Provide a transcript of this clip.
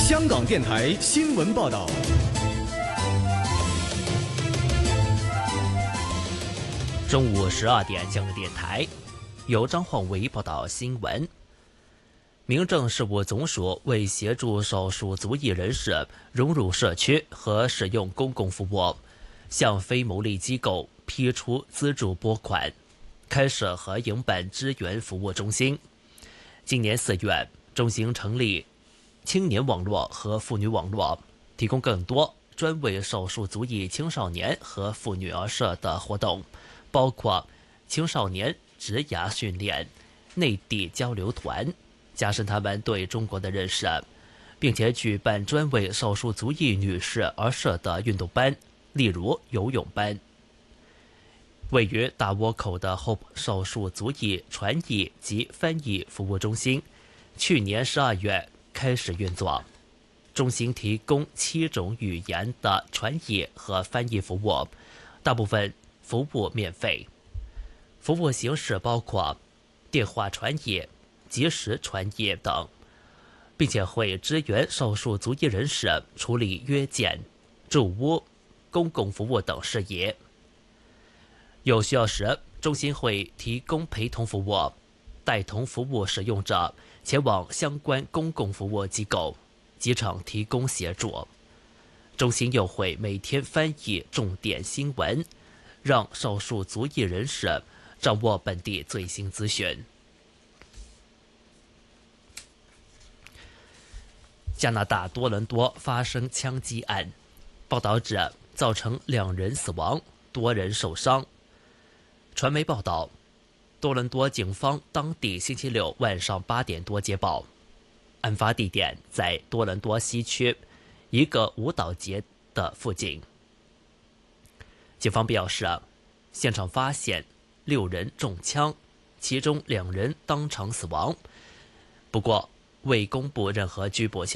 香港电台新闻报道。 中午12点，香港电台由张焕维报道新闻。民政事务总署为协助少数族裔人士融入社区和使用公共服务，向非牟利机构批出资助拨款，开设和营办支援服务中心。今年4月，中心成立青年网络和妇女网络，提供更多专为少数族裔青少年和妇女而设的活动，包括青少年职涯训练、内地交流团，加深他们对中国的认识，并且举办专为少数族裔女士而设的运动班，例如游泳班。位于大窝口的 Hope 少数族裔传译及翻译服务中心，去年12月开始运作。中心提供7种语言的传译和翻译服务，大部分服务免费。服务形式包括电话传译、即时传译等，并且会支援少数族裔人士处理约见、住屋、公共服务等事宜。有需要时，中心会提供陪同服务，带同服务使用者前往相关公共服务机构、机场提供协助。中心又会每天翻译重点新闻，让少数族裔人士掌握本地最新资讯。加拿大多伦多发生枪击案，报道指造成2人死亡，多人受伤。传媒报道，多伦多警方当地星期六晚上8点多接报，案发地点在多伦多西区一个舞蹈节的附近。警方表示，现场发现6人中枪，其中2人当场死亡，不过未公布任何拘捕